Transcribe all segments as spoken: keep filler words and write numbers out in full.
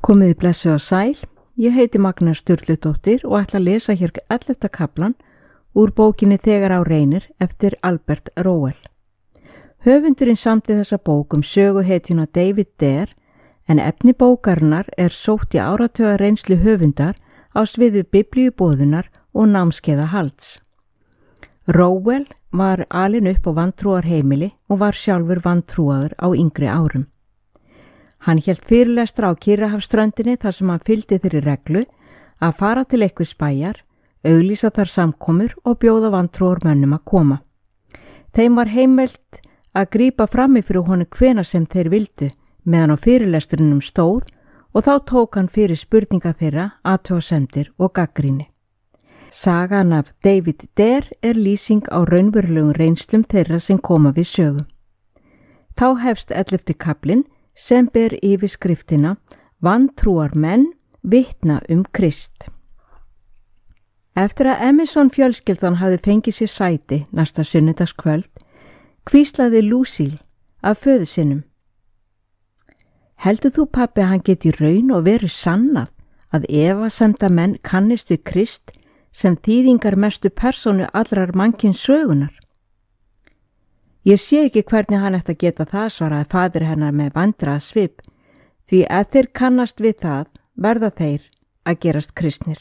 Komiði blessuð og sæl, ég heiti Magna Sturludóttir og ætla að lesa hér ellefta kaflan úr bókinni Þegar á reynir eftir Albert Rowell. Höfundurinn samdi þessa bók um söguhetjuna David Dare en efni bókarinnar er sótt í áratuga reynslu höfundar á sviði biblíuboðunar og námskeiða halds. Rowell var alinn upp á vantrúarheimili og var sjálfur vantrúaður á yngri árum. Hann hélt fyrirlestra á Kyrrahafsströndinni þar sem hann fylgdi þeirri reglu að fara til einhvers bæjar, auglýsa þar samkomur og bjóða vantrúarmönnum að koma. Þeim var heimilt að grípa frammi fyrir honum hvenær sem þeir vildu meðan á fyrirlestrinum stóð og þá tók hann fyrir spurninga þeirra, athugasemdir og gagnrýni. Sagan af David Dare er lýsing á raunverulegum reynslum þeirra sem koma við sögu. Þá hefst ellefti kaflinn sem ber yfir skriftina Vantrúar menn vitna um Krist. Eftir að Emerson fjölskyldan hafði fengið sér sæti næsta sunnudagskvöld, hvíslaði Lucille af föður sinum. Heldur þú, pabbi, að hann geti raun og veru sannað að efasemda menn kannist við Krist sem þýðingar mestu persónu allrar mannkins sögunar? Ég sé ekki hvernig hann ætti að geta það, svaraði faðir hennar með vandrað svip, því að þeir kannast við það verða þeir að gerast kristnir.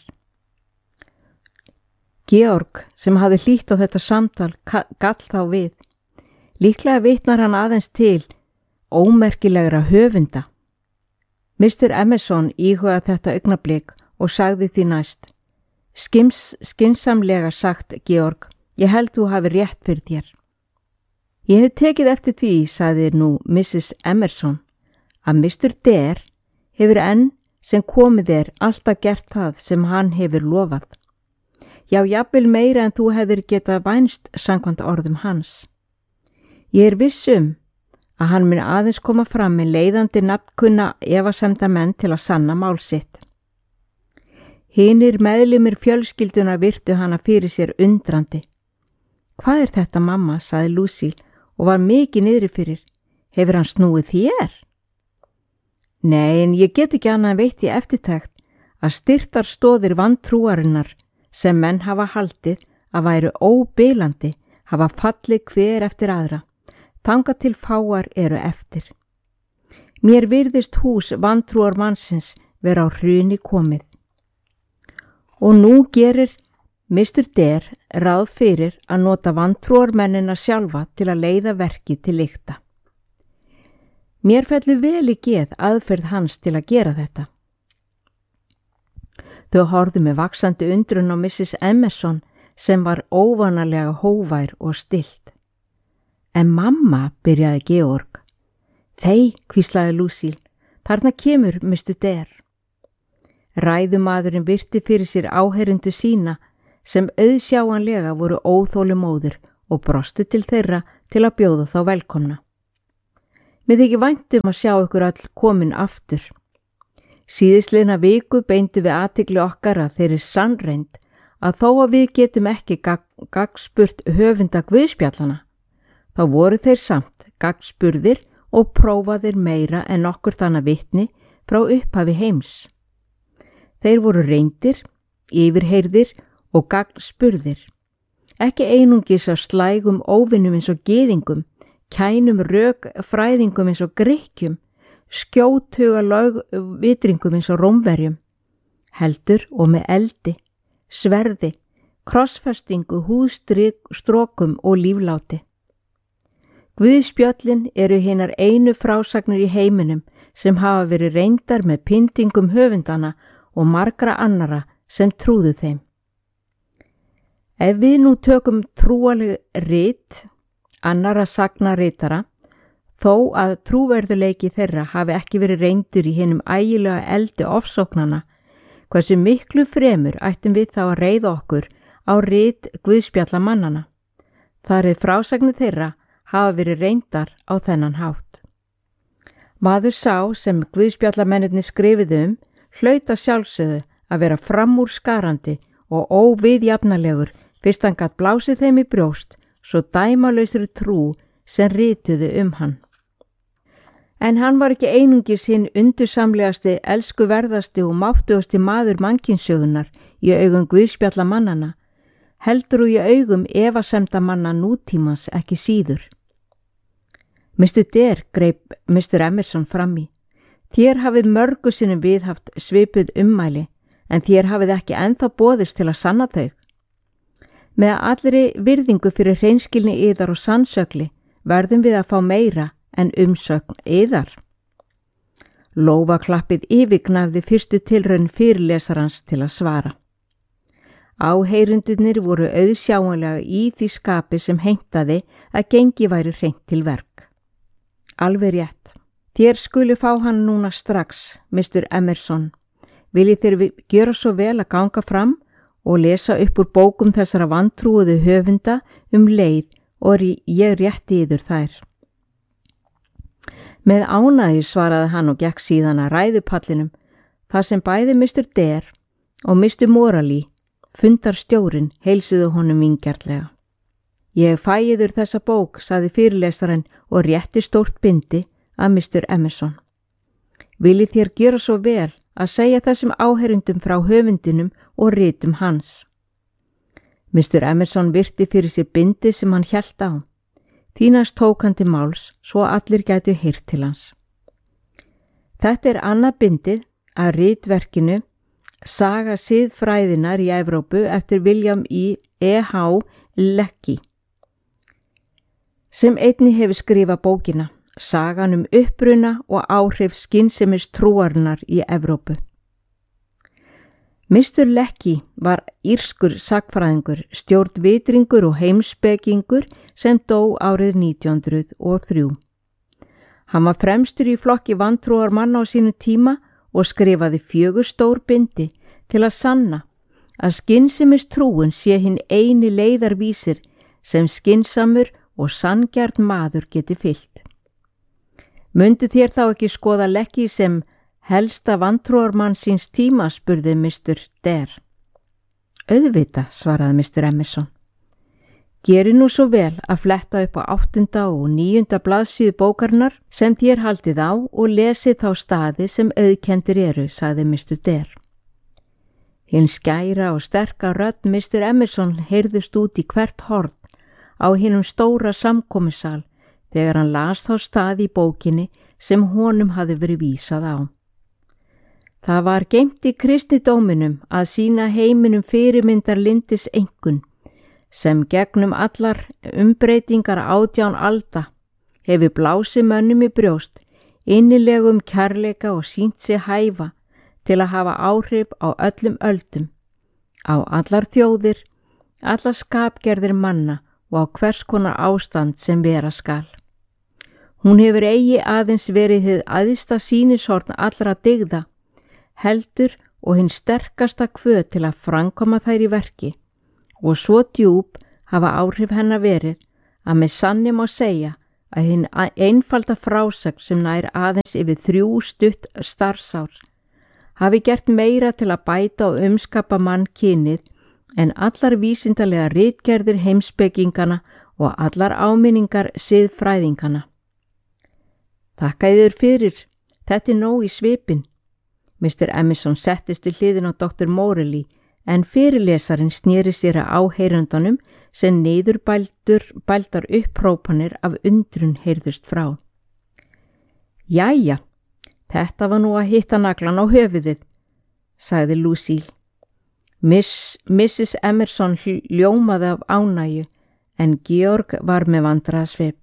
Georg, sem hafði hlýtt á þetta samtal, gall þá við. Líklega vitnar hann aðeins til ómerkilegra höfunda. mister Emerson íhugaði þetta augnablik og sagði því næst: Skims, skynsamlega sagt, Georg, ég held þú hafi rétt fyrir þér. Ég hef tekið eftir því, sagði nú missis Emerson, að mister Dare hefur enn sem komið er alltaf gert það sem hann hefur lofað. Já, jafnvel meira en þú hefur getað vænst samkvæmt orðum hans. Ég er viss um að hann mun aðeins koma fram með leiðandi nafnkunna efasemda menn til að sanna mál sitt. Hinir meðlimir fjölskylduna virtu hana fyrir sér undrandi. Hvað er þetta, mamma, sagði Lucille og var mikið niðri fyrir. Hefur hann snúið þér? Nei, en ég get ekki annað veitt í eftirtækt að styrtar stóðir vantrúarinnar sem menn hafa haldið að væru óbilandi hafa fallið hver eftir aðra, þangað til fáar eru eftir. Mér virðist hús vantrúar mannsins vera á hruni komið. Og nú gerir mister Dare ráð fyrir að nota vantrúarmennina sjálfa til að leiða verkið til lykta. Mér fellur vel í geð aðferð hans til að gera þetta. Þau horfðu með vaxandi undrun á missis Emerson sem var óvanalega hóvær og stillt. En mamma, byrjaði Georg. Þei, hvíslaði Lucille, þarna kemur mister Dare. Ræðumaðurinn virti fyrir sér áheyrendu sína sem auðsjáanlega voru óþolumóðir og brosti til þeirra til að bjóða þá velkomna. Mér þykir vænt um að sjá ykkur all komin aftur. Síðisliðna viku beindu við athygli okkar að þeirri sannreind að þó að við getum ekki gagnspurt höfunda guðspjallana, þá voru þeir samt gagnspurðir og prófaðir meira en nokkur þannig vitni frá upphafi heims. Þeir voru reyndir, yfirheyrðir og gagnspurðir. Ekki einungis af slægum óvinnum eins og gyðingum, kænum rök fræðingum eins og Grikkjum, skjótuga lögvitringum eins og Rómverjum, heldur og með eldi, sverði, krossfestingu, húðstrókum og lífláti. Guðspjöllin eru hinar einu frásagnir í heiminum sem hafa verið reyndar með pyndingum höfundana og margra annara sem trúðu þeim. Ef við nú tökum trúaleg rit annara sagna ritara, þó að trúverðuleiki þeirra hafi ekki verið reyndur í hinum ægilega eldi ofsóknana, hversu miklu fremur ættum við þá að reiða okkur á rit guðspjallamannana. Þar er frásagnir þeirra hafa verið reyndar á þennan hátt. Maður sá sem guðspjallamennirnir skrifuðu um hlaut að sjálfsögðu að vera framúrskarandi og óviðjafnalegur fyrst hann gat blásið þeim í brjóst svo dæmalausri trú sem rituðu um hann. En hann var ekki einungis hinn undursamlegasti, elskuverðasti og máttugasti maður mannkynssögunar í augum guðspjalla mannana, heldur og í augum efasemda manna nútímans ekki síður. mister Dare greip mister Emerson fram í. Þér hafið mörgu sinnum viðhaft svipuð ummæli, en þér hafið ekki ennþá boðist til að sanna þau. Með allri virðingu fyrir hreinskilni yðar og sannsögli verðum við að fá meira en umsögn yðar. Lófaklappið yfirgnæfði fyrstu tilraun fyrirlesarans til að svara. Áheyrendurnir voru auðsjáanlega í því skapi sem heimtaði að gengi væri hreint til verk. Alveg rétt. Þér skulu fá hann núna strax, mister Emerson. Viljið þér gjöra svo vel að ganga fram og lesa upp úr bókum þessara vantrúuðu höfunda um leið og ég rétti yður þær. Með ánægju svaraði hann og gekk síðan að ræðupallinum, þar sem bæði mister Dare og mister Morley, fundarstjórin, heilsuðu honum vingjarnlega. Ég fæ yður þessa bók, sagði fyrirlesarinn og rétti stórt bindi að mister Emerson. Viljið þér gjöra svo vel að segja þessum áheyrendum frá höfundinum og ritum hans. mister Emerson virti fyrir sér bindi sem hann hélt á. Því næst tók hann til máls svo allir gætu heyrt til hans. Þetta er annað bindið af ritverkinu Saga siðfræðinnar í Evrópu eftir William E. H. Lecky, sem einnig hefur skrifað bókina Sagan um uppruna og áhrif skynsemis trúarinnar í Evrópu. mister Lecky var írskur sagfræðingur, stjórnvitringur og heimspekingur sem dó árið nítján hundruð og þrjú. Hann var fremstur í flokki vantrúar manna á sínu tíma og skrifaði fjögur stór bindi til að sanna að skynsemis trúin sé hinn eini leiðarvísir sem skynsamur og sanngjarn maður geti fylgt. Mundu þér þá ekki skoða Lecky sem helsta vantrúarmann síns tíma, spurði mister Dare. Auðvitað, svaraði mister Emerson. Geri nú svo vel að fletta upp á áttunda og níunda blaðsíðu bókarinnar sem þér haldið á og lesið þá staði sem auðkendir eru, sagði mister Dare. Hinn skæra og sterka rödd mister Emerson heyrðust út í hvert horn á hinum stóra samkomusal þegar hann las þá staði í bókinni sem honum hafði verið vísað á. Það var geymt í kristindóminum að sýna heiminum fyrirmyndar lyndis einkunn, sem gegnum allar umbreytingar átján alda hefur blásið mönnum í brjóst, innilegum kærleika og sýnt sig hæfa til að hafa áhrif á öllum öldum, á allar þjóðir, allar skapgerðir manna og á hvers konar ástand sem vera skal. Hún hefur eigi aðeins verið hið æðsta sýnishorn allra dygða, heldur og hinn sterkasta kvöð til að framkoma þær í verki, og svo djúp hafa áhrif hennar verið að með sanni má segja að hinn einfalda frásögn sem nær aðeins yfir þrjú stutt starfsár hafi gert meira til að bæta og umskapa mannkynið en allar vísindalega ritgerðir heimspekingana og allar áminningar siðfræðingana. Þakka yður fyrir, þetta er nóg í svipinn. mister Emerson settist við hliðin á doktor Morley en fyrirlesarinn sneri sér að áheyrendunum sem niðurbældur bældar upphrópanir af undrun heyrðust frá. Jæja, þetta var nú að hitta naglan á höfuðið, sagði Lucille. Miss, missus Emerson ljómaði af ánægju en Georg var með vandræðasvip.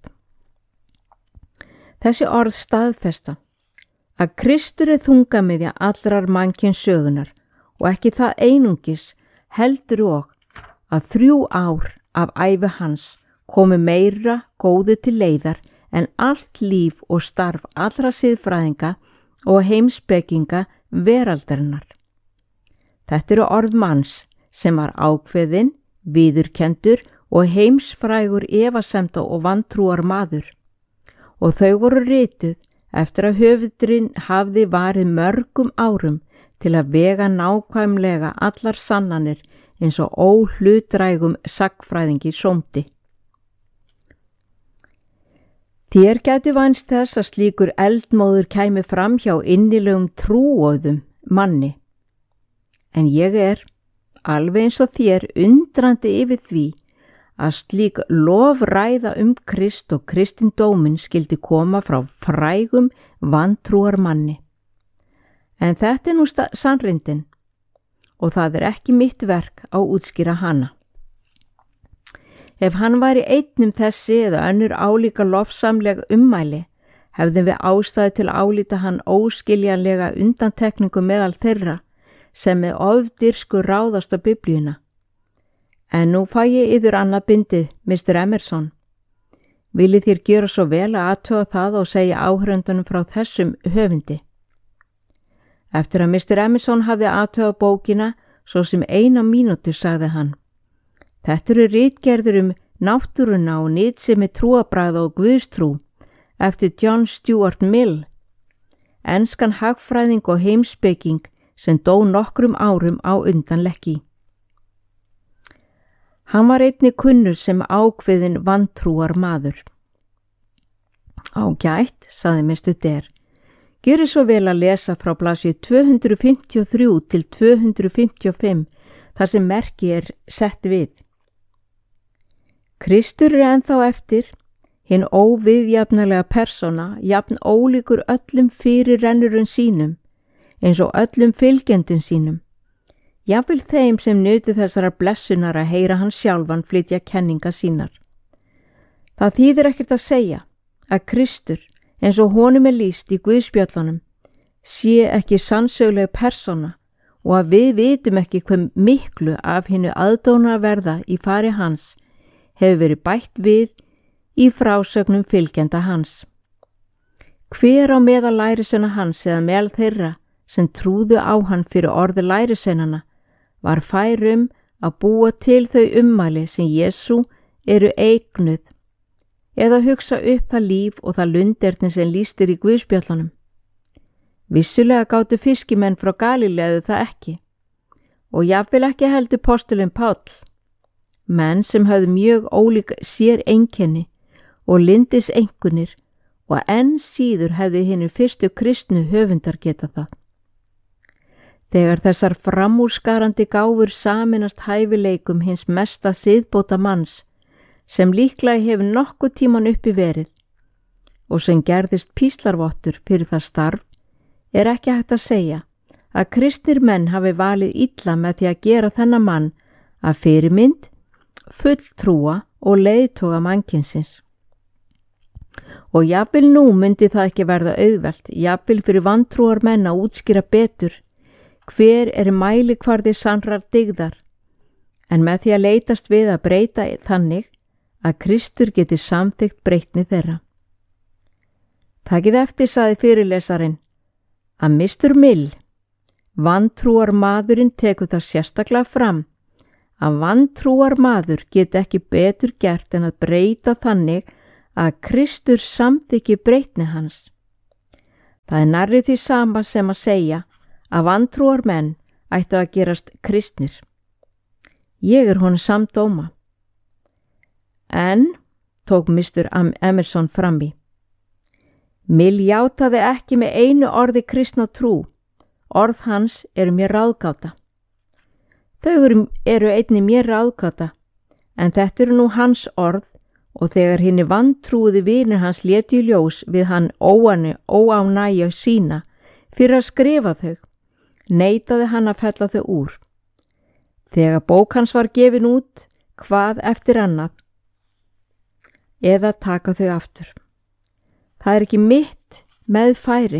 Þessi orð staðfesta að Kristur er þungamiðja allrar mannkyns sögunar og ekki það einungis heldur og að þrjú ár af ævi hans komi meira góðu til leiðar en allt líf og starf allra siðfræðinga og heimspekinga veraldarinnar. Þetta eru orð manns sem var ákveðinn, viðurkendur og heimsfrægur efasemda og vantrúar maður og þau voru rituð eftir að höfundurinn hafði varið mörgum árum til að vega nákvæmlega allar sannanir eins og óhlutdrægum sagnfræðingi sómdi. Þér gæti vænst þess að slíkur eldmóður kæmi fram hjá innilegum trúoðum manni. En ég er, alveg eins og þér, undrandi yfir því að slík lofræða um Krist og kristindóminn skildi koma frá frægum vantrúar manni. En þetta er nú sannrindin og það er ekki mitt verk að útskýra hana. Ef hann væri einn um þessi eða önnur álíka lofsamleg ummæli, hefðum við ástæðu til að álíta hann óskiljanlega undantekningu meðal þeirra sem með ofdyrsku ráðast á Biblíuna. En nú fæ ég yður annað bindið, mister Emerson. Viljið þér gjöra svo vel að athuga það og segja áhörendunum frá þessum höfundi? Eftir að mister Emerson hafði athugað bókina, svo sem eina mínútu sagði hann: Þetta eru ritgerðir um náttúruna og nytsemi trúarbragða og guðstrú eftir John Stuart Mill, enskan hagfræðing og heimspeking sem dó nokkrum árum á undanlekki. Hann var einnig kunnur sem ákveðin vantrúar maður. Ágætt, sagði mister Der. Gjörið svo vel að lesa frá blaðsíðu tvö hundruð fimmtíu og þrjú til tvö hundruð fimmtíu og fimm þar sem merki er sett við. Kristur er ennþá eftir, hinn óviðjafnalega persóna, jafn ólíkur öllum fyrirrennurinn sínum, eins og öllum fylgjendum sínum. Jafnvel þeim sem nutu þessara blessunar að heyra hann sjálfan flytja kenninga sínar. Það þýðir ekkert að segja að Kristur, eins og honum er lýst í Guðspjöllunum, sé ekki sannsöguleg persóna og að við vitum ekki hve miklu af hinnu aðdónaverða í fari hans hefur verið bætt við í frásögnum fylgjenda hans. Hver á meðal lærisveina hans eða meðal þeirra sem trúðu á hann fyrir orði lærisveinanna var færum að búa til þau ummæli sem Jesú eru eignuð eða hugsa upp það líf og það lunderni sem lýstir í Guðspjöllunum. Vissulega gátu fiskimenn frá Galíleu það ekki og jafnvel ekki heldur postulinn Páll, menn sem höfðu mjög ólík sér einkenni og lindis einkunnir og enn síður hefðu hinir fyrstu kristnu höfundar geta það. Þegar þessar framúrskarandi gáfur saminast hæfileikum hins mesta siðbóta manns sem líklega hefur nokkuð tíman uppi verið og sem gerðist píslarvottur fyrir það starf, er ekki hægt að segja að kristnir menn hafi valið illa með því að gera þennan mann að fyrirmynd, fulltrúa og leiðtoga mannkynsins. Og jafnvel nú myndi það ekki verða auðvelt, jafnvel fyrir vantrúar menn að útskýra betur hver er mælikvarði sannrar dygðar, en með því að leitast við að breyta þannig að Kristur geti samþykkt breytni þeirra. Takið eftir, sagði fyrirlesarinn, að mister Mill, vantrúar maðurinn, tekur það sérstaklega fram að vantrúar maður geti ekki betur gert en að breyta þannig að Kristur samþykki breytni hans. Það er nærri því sama sem að segja að vantrúar menn ættu að gerast kristnir. Ég er honum samdóma. En, tók mister Emerson fram í, Mill játaði ekki með einu orði kristna trú, orð hans eru mér ráðgáta. Þau eru einnig mér ráðgáta, en þetta eru nú hans orð og þegar hinni vantrúði vinir hans létu í ljós við hann óani óánægju sína fyrir að skrifa þau, neitaði hann að fella þau úr. Þegar bók hans var gefin út, hvað eftir annað, eða taka þau aftur. Það er ekki mitt meðfæri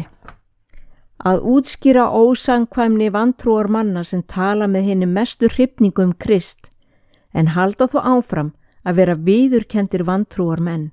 að útskýra ósamkvæmni vantrúar manna sem tala með hinni mestu hrifningu um Krist, en halda þó áfram að vera viðurkenndir vantrúar menn.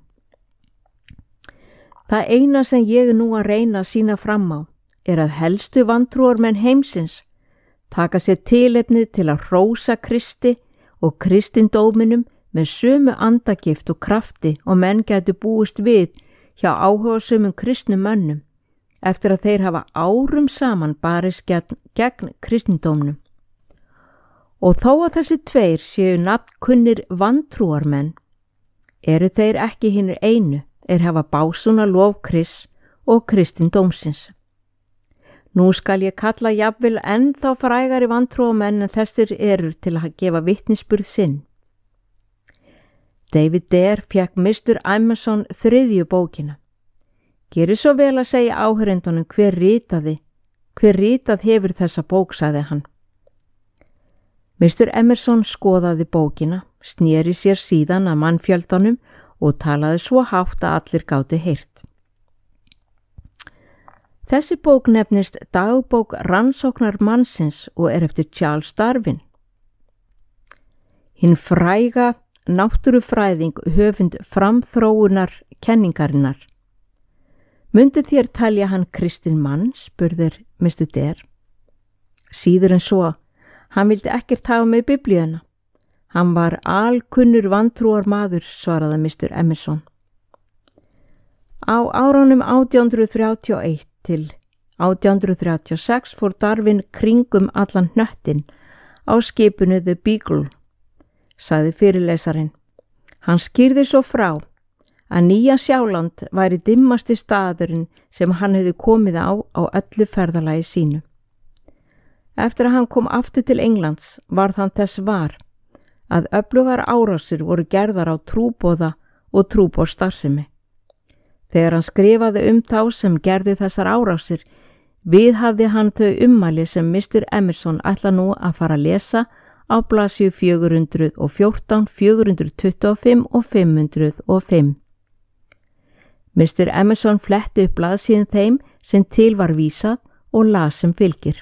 Það eina sem ég er nú að reyna að sýna fram á er að helstu vantrúar menn heimsins taka sér tilefnið til að hrósa Kristi og kristindóminum með sömu andagift og krafti og menn gætu búist við hjá áhugasömum kristnum mönnum eftir að þeir hafa árum saman barist gegn, gegn kristindómnum. Og þó að þessi tveir séu nafnkunnir vantrúarmenn, eru þeir ekki hinir einu er hafa básúna lof Krists og kristindómsins. Nú skal ég kalla jafnvel ennþá frægari vantrúamenn en þessir eru til að gefa vitnisburð sinn. David Dare fékk mister Emerson þriðju bókina. Gerið svo vel að segja áhörendunum hver ritaði, hver ritað hefur þessa bók, sagði hann. mister Emerson skoðaði bókina, sneri sér síðan að mannfjöldanum og talaði svo hátt að allir gátu heyrt. Þessi bók nefnist Dagbók rannsóknar mannsins og er eftir Charles Darwin. Hinn fræga náttúrufræðing höfund framþróunar kenningarinnar. Mundu þér telja hann kristinn mann, spurðir mister Dare. Síður en svo, hann vildi ekkert hafa með biblíuna. Hann var alkunnur vantrúar maður, svaraði mister Emerson. Á árunum átján hundruð þrjátíu og eitt til átján hundruð þrjátíu og sex fór Darwin kringum allan hnöttinn á skipinu The Beagle, sagði fyrirlesarinn. Hann skýrði svo frá að Nýja Sjáland væri dimmasti staðurinn sem hann hefði komið á á öllu ferðalagi sínu. Eftir að hann kom aftur til Englands varð hann þess var að öflugar árásir voru gerðar á trúboða og trúboðsstarfsemi. Þegar hann skrifaði um þá sem gerði þessar árásir, viðhafði hann þau ummæli sem mister Emerson ætla nú að fara að lesa á blaðsíðu fjögur hundruð og fjórtán, fjögur hundruð tuttugu og fimm og fimm hundruð og fimm. mister Emerson fletti upp blaðsíðum þeim sem til var vísað og las sem fylgir.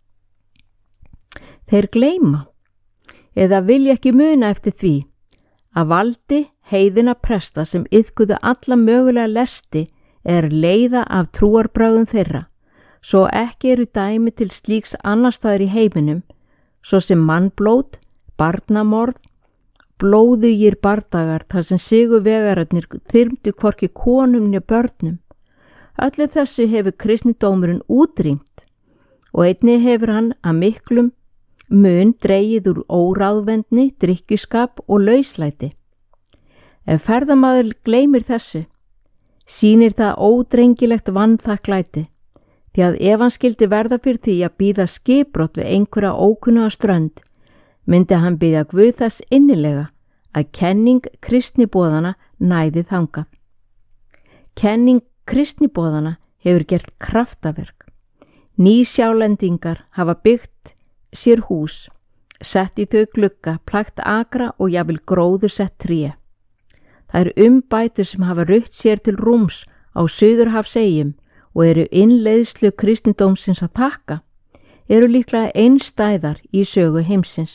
Þeir gleyma, eða vilja ekki muna eftir því, að valdi heiðina presta sem iðkuðu alla mögulega lesti er leiða af trúarbrögðum þeirra, svo ekki eru dæmi til slíks annar staðar í heiminum, svo sem mannblót, barnamorð, blóðugir bardagar þar sem sigurvegararnir þyrmdu hvorki konum né börnum. Öllu þessu hefur kristnidómurinn útrýmt og einnig hefur hann að miklum mun dregið úr óráðvendni, drykkjuskap og lauslæti. Ef ferðamaður gleymir þessu, sýnir það ódrengilegt vanþakklæti, því að ef hann skildi verða fyrir því að bíða skipbrott við einhverja ókunnuga strönd, myndi hann biðja Guð þess innilega að kenning kristniboðana næði þangað. Kenning kristniboðana hefur gert kraftaverk. Nýsjálendingar hafa byggt sér hús, sett í þau glugga, plagt akra og jafnvel gróður sett tré. Það eru umbætur sem hafa rutt sér til rúms á Suðurhafseyjum og eru innleiðslu kristindómsins að þakka, eru líklega einstæðar í sögu heimsins.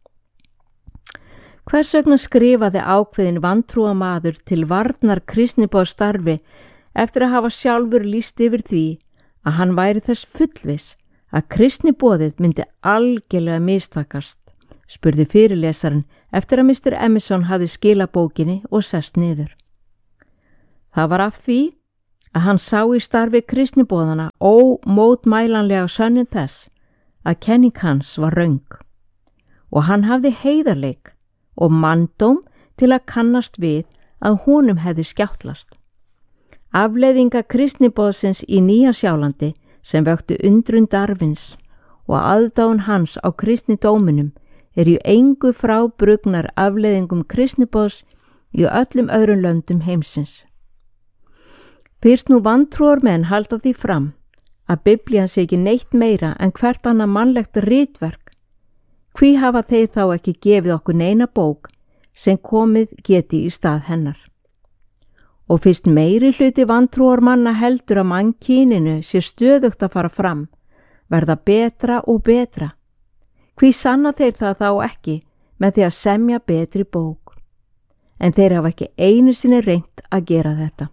Hvers vegna skrifaði ákveðin vantrúamaður til varnar kristniboðsstarfi eftir að hafa sjálfur lýst yfir því að hann væri þess fullviss að kristniboðið myndi algjörlega mistakast, spurði fyrirlesarinn eftir að mister Emerson hafði skilað bókinni og sest niður. Það var af því að hann sá í starfi kristniboðana ómótmælanlega sönnun þess að kenning hans var röng og hann hafði heiðarleik og manndóm til að kannast við að honum hefði skjáttlast. Afleiðinga kristniboðsins í Nýja Sjálandi sem vöktu undrun Darwins og aðdáun hans á kristnidóminum er í engu frábrugnar afleiðingum kristniboðs í öllum öðrum löndum heimsins. Fyrst nú vantrúarmenn halda því fram að Biblían sé ekki neitt meira en hvert annað mannlegt ritverk, hví hafa þeir þá ekki gefið okkur neina bók sem komið geti í stað hennar. Og fyrst meiri hluti vantrúarmanna heldur að mannkyninu sé stöðugt að fara fram, verða betra og betra. Hví sanna þeir það þá ekki með því að semja betri bók? En þeir hafa ekki einu sinni reynt að gera þetta.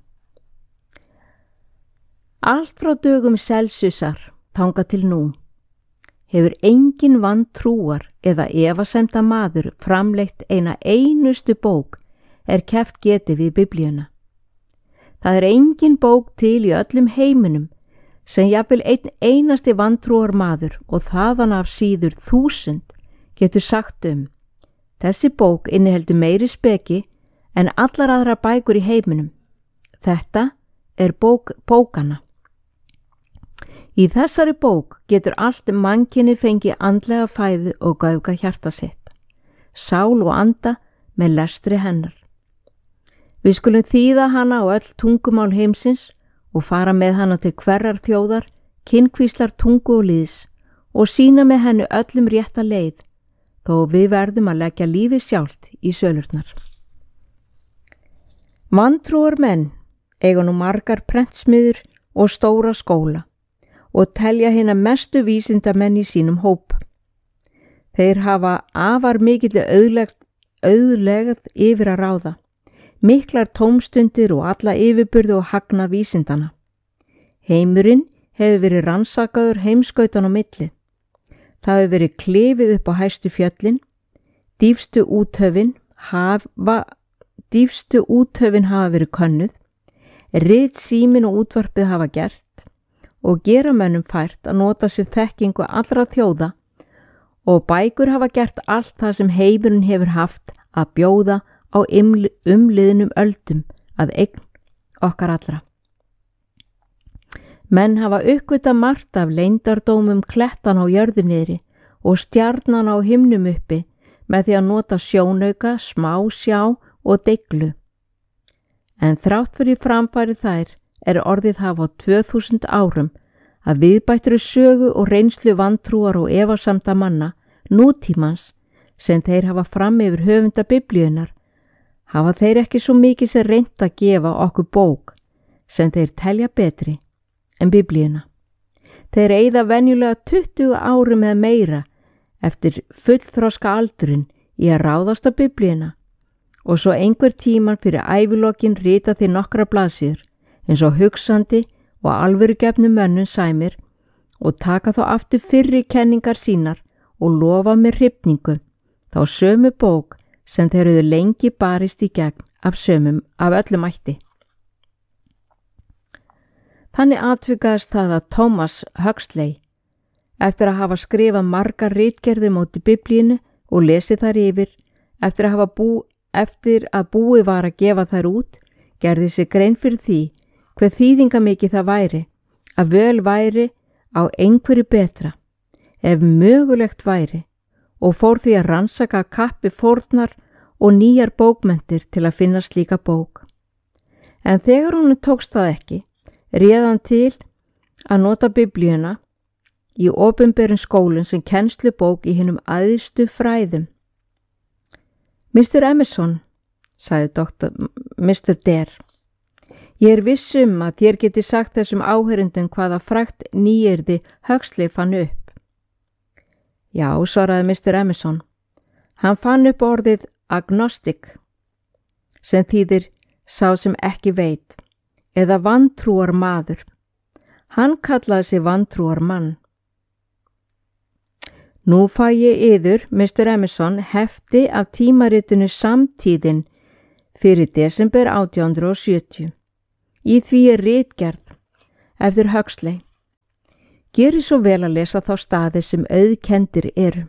Allt frá dögum Celsiusar þangað til nú hefur engin vantrúar eða efasemda maður framleitt eina einustu bók er keppt getið við Biblíuna. Það er engin bók til í öllum heiminum sem jafnvel einn einasti vantrúar maður og þaðan af síður þúsund getur sagt um. Þessi bók inniheldur meiri speki en allar aðra bækur í heiminum. Þetta er bók bókana. Í þessari bók getur allt mannkyni fengið andlega fæðu og göfga hjarta sitt, sál og anda með lestri hennar. Við skulum þýða hana á öll tungumál heimsins og fara með hana til hverrar þjóðar, kynkvíslar tungu og líðs og sína með henni öllum rétta leið, þó við verðum að leggja lífið sjálft í sölurnar. Vantrúar menn eiga nú margar prentsmiður og stóra skóla og telja hina mestu vísindamenn í sínum hóp. Þeir hafa afar mikill auðlegað yfir að ráða, miklar tómstundir og alla yfirburði og hagna vísindana. Heimurinn hefur verið rannsakaður heimskautan á milli. Það hefur verið klifið upp á hæstu fjöllin, dýfstu úthöfin hafa, dýfstu úthöfin hafa verið könnuð, rit símin og útvarpið hafa gert og gera mönnum fært að nota sér þekkingu allra þjóða og bækur hafa gert allt það sem heimurinn hefur haft að bjóða á umliðnum öldum að eign okkar allra. Menn hafa uppgötvað margt af leyndardómum klettan á jörðu niðri og stjarnan á himnum uppi með því að nota sjónauka, smásjá og deiglu. En þrátt fyrir framfæri þær er orðið hafa á tvö þúsund árum að viðbættri sögu og reynslu vantrúar og efasemda manna nútímans sem þeir hafa fram yfir höfunda biblíunar, hafa þeir ekki svo mikið sem reynt að gefa okkur bók sem þeir telja betri en biblíuna. Þeir eyða venjulega tuttugu árum eða meira eftir fullþroska aldurinn í að ráðast á biblíuna og svo einhver tíman fyrir ævilokin rita þeir nokkra blaðsíður eins og hugsandi og alvörugefnu mönnum sæmir og taka þá aftur fyrri kenningar sínar og lofa með hrifningu þá sömu bók sem þeir höfðu lengi barist í gegn af sömum af öllum ætti. Þannig atvikaðist það að Thomas Huxley, eftir að hafa skrifað margar ritgerðir móti biblíinu og lesið þær yfir, eftir að, bú, eftir að búið var að gefa þær út, gerði sig grein fyrir því hver þýðingamikið það væri, að völ væri á einhverju betra, ef mögulegt væri, og fór því að rannsaka kappi fórnar og nýjar bókmenntir til að finna slíka bók. En þegar hún tókst það ekki, réð hann til að nota biblíuna í opinberum skólinn sem kennslubók í hinum æðstu fræðum. mister Emerson, sagði doktor mister Dare, ég er viss um að þér geti sagt þessum áheyrendum hvaða frægt nýyrði Huxley fann upp. Já, svaraði mister Emerson, hann fann upp orðið agnostic, sem þýðir sá sem ekki veit, eða vantrúar maður. Hann kallaði sig vantrúar mann. Nú fæ ég yður, mister Emerson, hefti af tímaritinu Samtíðin fyrir desember átján hundruð sjötíu. Í því er ritgerð eftir Huxley. Gerið svo vel að lesa þá staði sem auðkendir eru.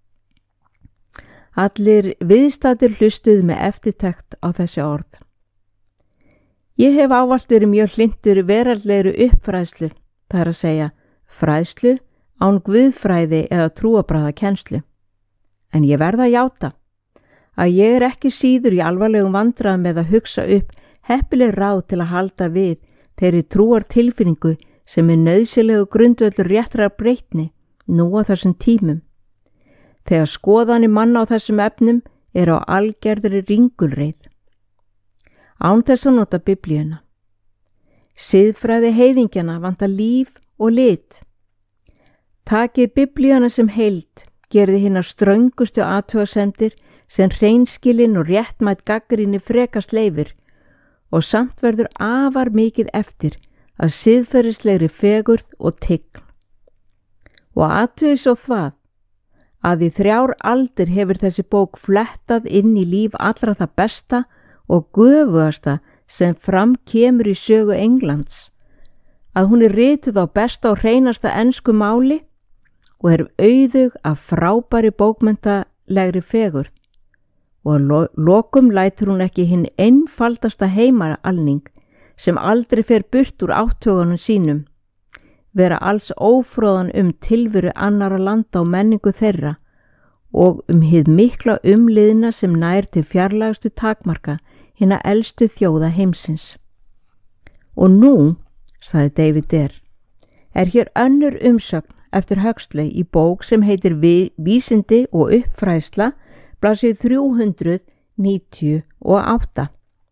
Allir viðstaddir hlustuðu með eftirtekt á þessi orð. Ég hef ávallt verið mjög hlynntur veraldlegri uppfræðslu, það er að segja fræðslu án guðfræði eða trúarbragða kennslu. En ég verð að játa að ég er ekki síður í alvarlegum vandræðum með að hugsa upp heppileg ráð til að halda við þeirri trúar tilfinningu sem er nauðsynlegu grundvöllur réttrar breytni nú á þessum tímum. Þegar skoðanir manna á þessum efnum er á algerðri ringulreið. Án þess að nota biblíuna. Siðfræði heiðingjana vantar líf og lit. Takið biblíuna sem heild, gerði hinnar ströngustu athugasemdir sem hreinskilin og réttmætt gagnrýni frekast leifir og samt verður afar mikið eftir að siðferðislegri fegurð og tign. Og athugið svo það að í þrjár aldir hefur þessi bók flettað inn í líf allra það besta og göfugasta sem fram kemur í sögu Englands, að hún er rituð á besta og hreinasta ensku máli og er auðug af frábæri bókmenntalegri fegurð og að lo lokum lætur hún ekki hinn einfaldasta heimaalning sem aldrei fer burt úr áttögunum sínum, vera alls ófróðan um tilveru annara landa og menningu þeirra og um hið mikla umliðna sem nær til fjarlægustu takmarka hinna elstu þjóða heimsins. Og nú, sagði David Der, er hér önnur umsögn eftir Huxley í bók sem heitir Vísindi og uppfræðsla, blaðsíðu þrjú hundruð níutíu og átta.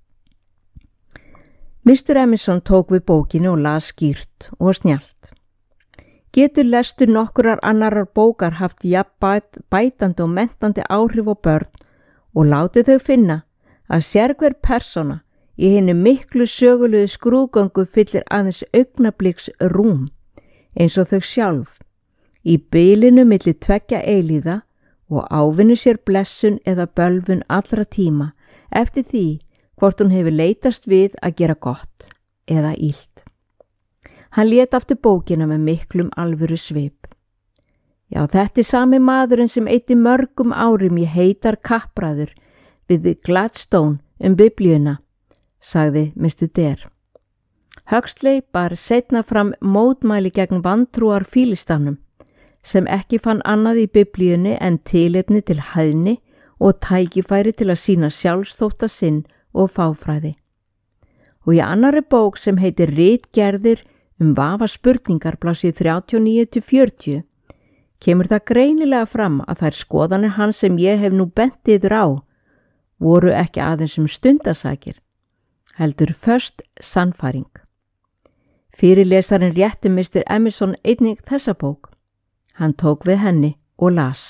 mister Emerson tók við bókinni og las skýrt og snjallt. Getur lestur nokkurar annarar bókar haft jafn bætandi og mentandi áhrif á börn og látið þau finna að sérhver persóna í hinni miklu sögulegu skrúðgöngu fyllir aðeins augnabliks rúm, eins og þau sjálf, í bilinu milli tveggja eilíða og ávinnu sér blessun eða bölvun allra tíma eftir því hvort hún hefur leitast við að gera gott eða illt. Hann lét aftur bókina með miklum alvöru svip. Já, þetta er sami maðurinn sem eyddi mörgum árum í heitar kappræður við Gladstone um biblíuna, sagði mister Der. Huxley bar seinna fram mótmæli gegn vantrúar fílistafnum, sem ekki fann annað í biblíunni en tilefni til hæðni og tækifæri til að sýna sjálfsþótta sinn og fáfræði. Og í annarri bók sem heitir Ritgerðir um vafa spurningar, blaðsíðu þrjátíu og níu til fjörutíu, kemur það greinilega fram að þær skoðanir hans sem ég hef nú bent yður á voru ekki aðeins um stundasakir, heldur föst sannfæring. Fyrirlesarinn rétti mister Emerson einnig þessa bók. Hann tók við henni og las.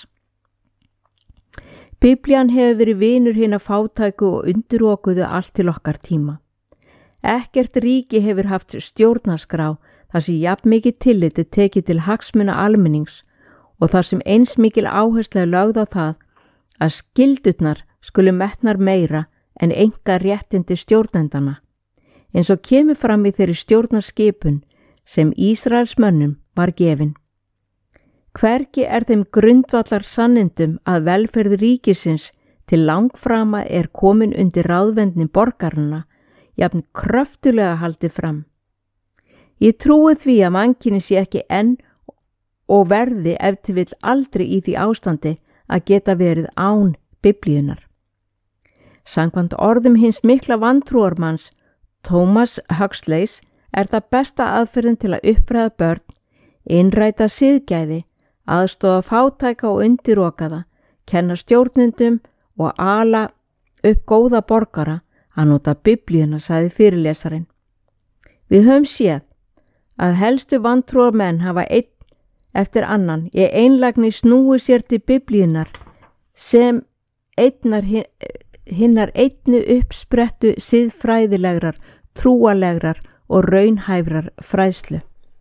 Biblían hefur verið vinur hinna fátæku og undirokuðu allt til okkar tíma. Ekkert ríki hefur haft stjórnarskrá þar sem jafn mikið tilliti tekið til hagsmuna almennings og þar sem eins mikil áhersla er lögð á það að skyldurnar skulu metnar meira en enga réttindi stjórnendana, eins og kemur fram í þeirri stjórnarskipun sem Ísraelsmönnum var gefin. Hvergi er þeim grundvallar sannindum að velferð ríkisins til langframa er komin undir ráðvendni borgarana, jafn kröftulega haldið fram. Ég trúi því að mannkyni sé ekki enn og verði ef til vill aldrei í því ástandi að geta verið án biblíunar. Samkvæmt orðum hins mikla vantrúarmanns Thomas Huxleys er það besta aðferðin til að uppræða börn, innræta siðgæði, aðstofa fátæka og undirokaða, kenna stjórnendum og ala upp góða borgara að nota biblíuna, sagði fyrirlesarinn. Við höfum séð að helstu vantrúarmenn hafa einn eftir annan í einlægni snúið sér til biblíunar sem einnar hinnar einnu uppsprettu siðfræðilegrar, trúalegrar og raunhæfrar fræðslu.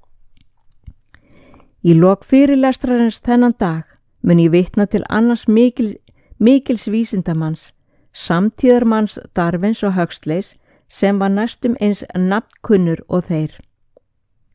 Í lok fyrirlestrarins þennan dag mun ég vitna til annars mikil, mikils vísindamanns, samtíðarmanns Darwins og Huxleys sem var næstum eins nafnkunnur og þeir.